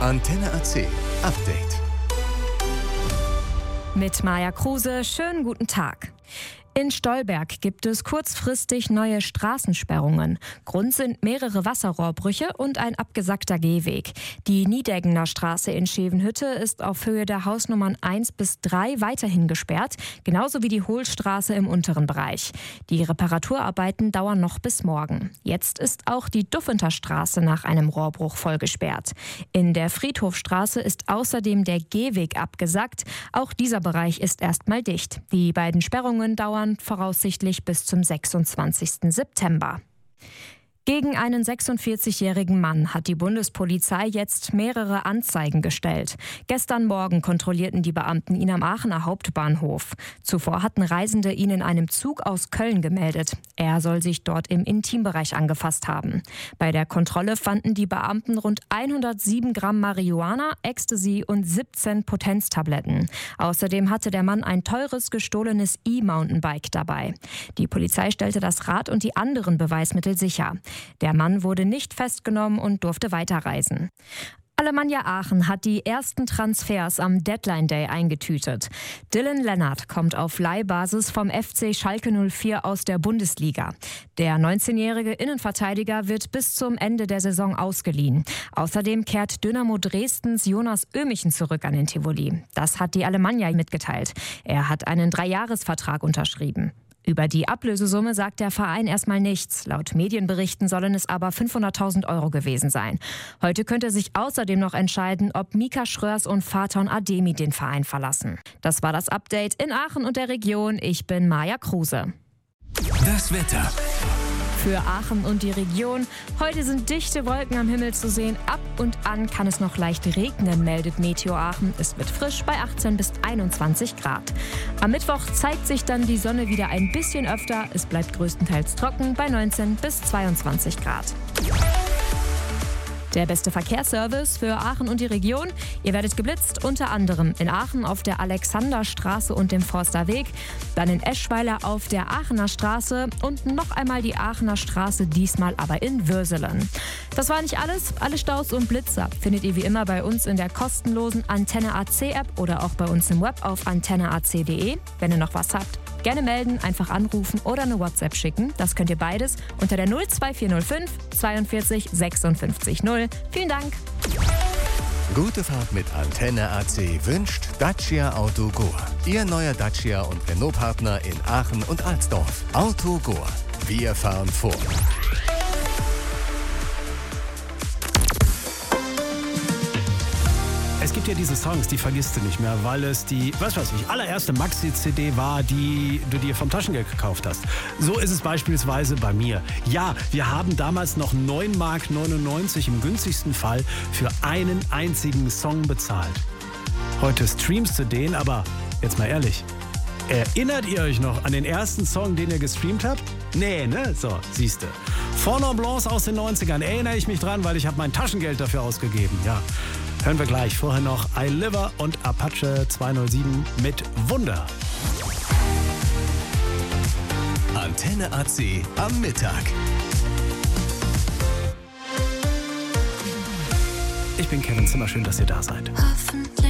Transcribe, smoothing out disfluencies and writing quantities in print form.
Antenne AC Update. Mit Maja Kruse, schönen guten Tag. In Stolberg gibt es kurzfristig neue Straßensperrungen. Grund sind mehrere Wasserrohrbrüche und ein abgesackter Gehweg. Die Niedeggener Straße in Schevenhütte ist auf Höhe der Hausnummern 1 bis 3 weiterhin gesperrt, genauso wie die Hohlstraße im unteren Bereich. Die Reparaturarbeiten dauern noch bis morgen. Jetzt ist auch die Duffenter Straße nach einem Rohrbruch voll gesperrt. In der Friedhofstraße ist außerdem der Gehweg abgesackt. Auch dieser Bereich ist erstmal dicht. Die beiden Sperrungen dauern voraussichtlich bis zum 26. September. Gegen einen 46-jährigen Mann hat die Bundespolizei jetzt mehrere Anzeigen gestellt. Gestern Morgen kontrollierten die Beamten ihn am Aachener Hauptbahnhof. Zuvor hatten Reisende ihn in einem Zug aus Köln gemeldet. Er soll sich dort im Intimbereich angefasst haben. Bei der Kontrolle fanden die Beamten rund 107 Gramm Marihuana, Ecstasy und 17 Potenztabletten. Außerdem hatte der Mann ein teures gestohlenes E-Mountainbike dabei. Die Polizei stellte das Rad und die anderen Beweismittel sicher. Der Mann wurde nicht festgenommen und durfte weiterreisen. Alemannia Aachen hat die ersten Transfers am Deadline Day eingetütet. Dylan Lennart kommt auf Leihbasis vom FC Schalke 04 aus der Bundesliga. Der 19-jährige Innenverteidiger wird bis zum Ende der Saison ausgeliehen. Außerdem kehrt Dynamo Dresdens Jonas Ömichen zurück an den Tivoli. Das hat die Alemannia mitgeteilt. Er hat einen 3-Jahres-Vertrag unterschrieben. Über die Ablösesumme sagt der Verein erstmal nichts. Laut Medienberichten sollen es aber 500.000 Euro gewesen sein. Heute könnte sich außerdem noch entscheiden, ob Mika Schröers und Faton Ademi den Verein verlassen. Das war das Update in Aachen und der Region. Ich bin Maja Kruse. Das Wetter. Für Aachen und die Region. Heute sind dichte Wolken am Himmel zu sehen. Ab und an kann es noch leicht regnen, meldet Meteo Aachen. Es wird frisch bei 18 bis 21 Grad. Am Mittwoch zeigt sich dann die Sonne wieder ein bisschen öfter. Es bleibt größtenteils trocken bei 19 bis 22 Grad. Der beste Verkehrsservice für Aachen und die Region. Ihr werdet geblitzt, unter anderem in Aachen auf der Alexanderstraße und dem Forsterweg, dann in Eschweiler auf der Aachener Straße und noch einmal die Aachener Straße, diesmal aber in Würselen. Das war nicht alles. Alle Staus und Blitzer findet ihr wie immer bei uns in der kostenlosen Antenne AC App oder auch bei uns im Web auf antenneac.de. Wenn ihr noch was habt, gerne melden, einfach anrufen oder eine WhatsApp schicken. Das könnt ihr beides unter der 02405 42 56 0. Vielen Dank. Gute Fahrt mit Antenne AC wünscht Dacia Autogor. Ihr neuer Dacia und Renault-Partner in Aachen und Alsdorf. Autogor. Wir fahren vor. Es gibt ja diese Songs, die vergisst du nicht mehr, weil es die, allererste Maxi-CD war, die du dir vom Taschengeld gekauft hast. So ist es beispielsweise bei mir. Ja, wir haben damals noch 9,99 Mark im günstigsten Fall für einen einzigen Song bezahlt. Heute streamst du den, aber jetzt mal ehrlich, erinnert ihr euch noch an den ersten Song, den ihr gestreamt habt? Nee, ne? So, siehste. Fond Blanc aus den 90ern, erinnere ich mich dran, weil ich habe mein Taschengeld dafür ausgegeben, ja. Hören wir gleich. Vorher noch I Liver und Apache 207 mit Wunder. Antenne AC am Mittag. Ich bin Kevin Zimmer, schön, dass ihr da seid. Hoffentlich